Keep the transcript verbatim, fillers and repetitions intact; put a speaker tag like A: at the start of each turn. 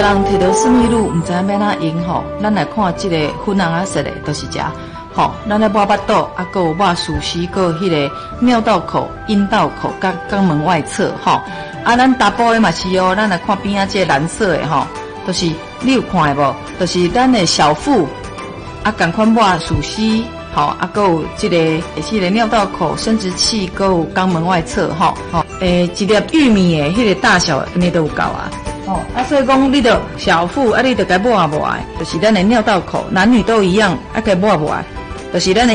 A: 人摕到什么路，唔知影要哪用吼，咱来看这个粉红啊色的，都是食吼。咱来抹巴肚，啊，还有抹薯丝，还有迄个尿道口、阴道口、肛肛门外侧吼。啊，咱大部的嘛是哦，咱来看边啊，这个蓝色的吼，都是你有看的无？都是咱的小腹啊，赶快抹薯丝。好，啊，还有这个这个尿道口、生殖器，还有肛门外侧，吼，吼，诶，一粒玉米的迄个大小，安尼都有够啊。哦，啊，所以讲，你着小腹，啊，你着该抹抹的，就是咱的尿道口，男女都一样，啊，该抹抹的，就是咱的。